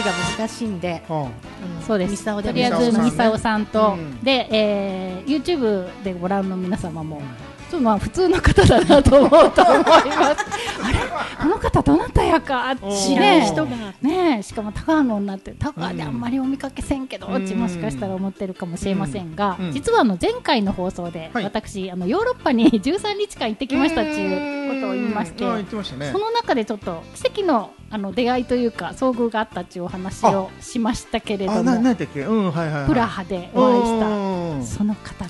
字が難しいんで、 そうです。とりあえずミサオさんと、で、YouTube でご覧の皆様もちょっと普通の方だなと思うと思います。あれ、この方どなたやか知らん人がね、しかも田川の女って田川であんまりお見かけせんけど、もしかしたら思ってるかもしれませんが、実は前回の放送で私ヨーロッパに13日間行ってきましたっていうことを言いまして、その中でちょっと奇跡の出会いというか遭遇があったっていうお話をしましたけれども、プラハでお会いしたその方です。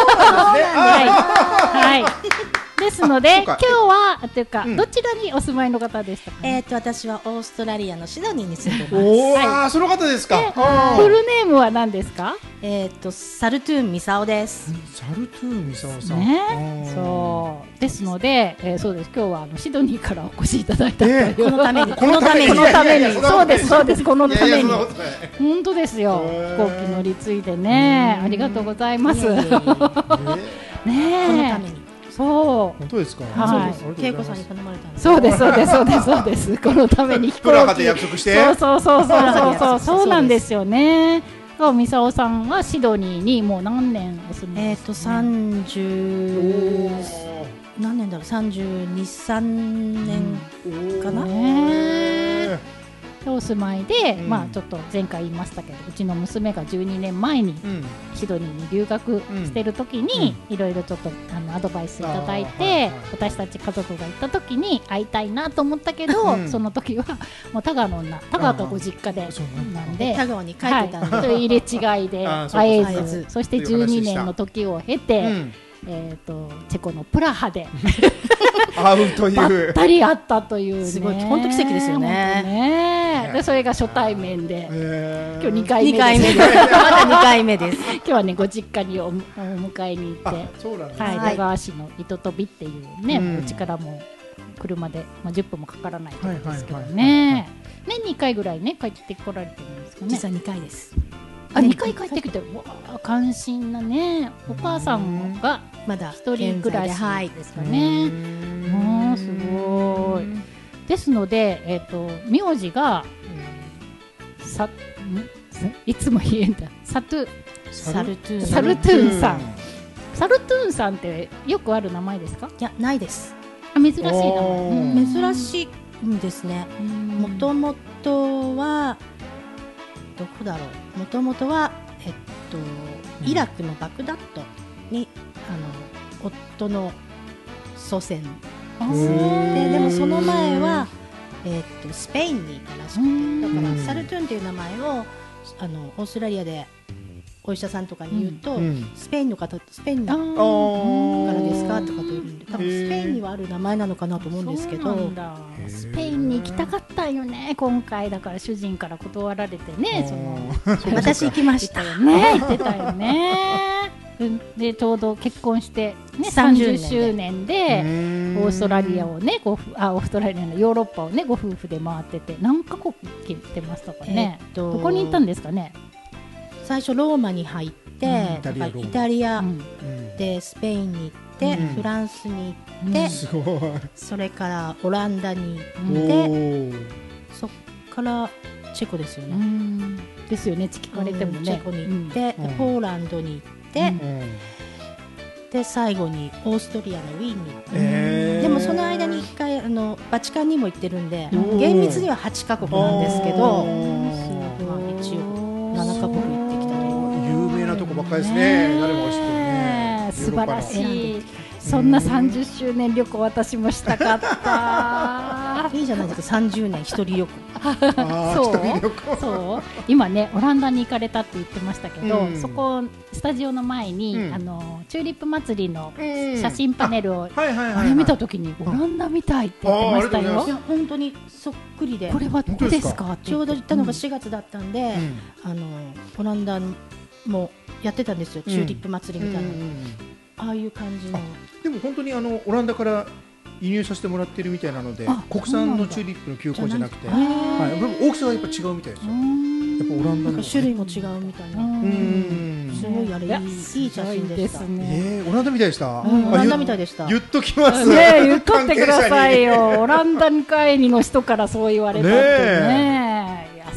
はい。ですので今日はというかどちらにお住まいの方でしたか。 私はオーストラリアのシドニーに住んでます。 その方ですか。 フルネームは何ですか。 サルトゥーンミサオです。 サルトゥーンミサオさん。 ね、そうですので、そうです。今日はシドニーからお越しいただいたこのために、 このために、そうですそうです、このために。本当ですよ。飛行機乗り継いでね、ありがとうございます。ねえ。このために。 そう。本当ですか。 はい。恵子さんに頼まれたんです。 そうですそうですそうですそうです。このために飛行機。 約束して。 そうなんですよね。ミサオさんはシドニーにもう何年お住まいですか。 30何年だろう、32、3年かな。 お住まいで、ちょっと前回言いましたけど、うちの娘が12年前にシドニーに留学してる時にいろいろちょっとアドバイスいただいて、私たち家族が行った時に会いたいなと思ったけど、その時はもう田川の女、田川がご実家でなんで田川に帰ってたんで、 入れ違いで会えず、そして12年の時を経てチェコのプラハで会うというばったり会ったという、 すごい本当奇跡ですよね。 でそれが初対面で、今日2回目です。 まだ2回目です。 今日はね、ご実家にお迎えに行って、田川市の糸飛っていうね、うちからも車で10分もかからないところですけどね、年に2回ぐらいね帰ってこられてるんですかね。 実は2回です。 2回帰ってきて、関心なね、お母さんがまだ一人暮らしですかね。もうすごい。ですので、名字がいつも言えんだ。サルトゥーンさん。サルトゥーンさんってよくある名前ですか？ いや、ないです。 珍しい名前。 珍しいんですね。もともとはどこだろう。もともとはイラクのバグダッドに夫の祖先でもその前はスペインにいたらしくて、だからサルトゥーンという名前をオーストラリアでお医者さんとかに言うと、スペインの方、スペインからですかとかと言うんで、多分スペインにはある名前なのかなと思うんですけど、 スペインに行きたかったよね今回。だから主人から断られてね、 私行きましたよね、行ってたよね。でちょうど結婚してね、30周年でオーストラリアをね、オーストラリアのヨーロッパをね、ご夫婦で回ってて、何カ国行ってましたかね。どこに行ったんですかね。 最初ローマに入って、イタリアでスペインに行って、フランスに行って、それからオランダに行って、そっからチェコですよね。 ですよね、聞かれてもね。 チェコに行って、ポーランドに行って、で最後にオーストリアのウィーンに行って、でもその間に1回バチカンにも行ってるんで、厳密には8カ国なんですけど、一応7カ国行ってきたという有名なとこばっかりですね。誰もが知ってるね。 素晴らしい。そんな30周年旅行私もしたかった。 いいじゃないですか、30年一人旅行。 そう今ね、オランダに行かれたって言ってましたけど、そこスタジオの前に、チューリップ祭りの写真パネルをあれ見た時に、オランダみたいって言ってましたよ。 いや本当にそっくりで、 これはどこですか。 ちょうど行ったのが4月だったんで、オランダもやってたんですよ、チューリップ祭りみたいな。ああいう感じの。 でも本当にオランダから輸入させてもらってるみたいなので、国産のチューリップの球根じゃなくて、大きさがやっぱ違うみたいですよ。やっぱオランダの種類も違うみたいな。すごいあれいい写真でした。 オランダみたいでした。 オランダみたいでした。 言っときますね。言っとってくださいよ。オランダに帰りの人からそう言われたってね。